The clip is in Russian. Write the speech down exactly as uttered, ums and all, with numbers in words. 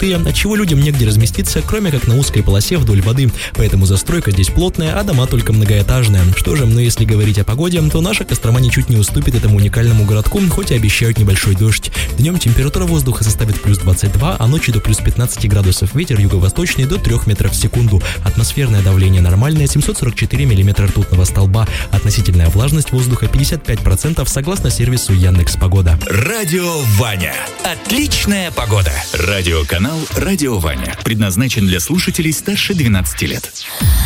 пустые, отчего людям негде разместиться, кроме как на узкой полосе вдоль воды. Поэтому застройка здесь плотная, а дома только многоэтажные. Что же, ну если говорить о погоде, то наша Кострома ничуть не уступит этому уникальному городку, хоть и обещают небольшой дождь. Днем температура воздуха составит плюс двадцать два, а ночью до плюс пятнадцать градусов. Ветер юго-восточный до трёх метров в секунду. Атмосферное давление нормальное, семьсот сорок четыре миллиметра ртутного столба. Относительная влажность воздуха пятьдесят пять процентов согласно сервису Яндекс.Погода. Радио Ваня. Отличная погода. Радиоканал «Радио Ваня» предназначен для слушателей старше двенадцати лет.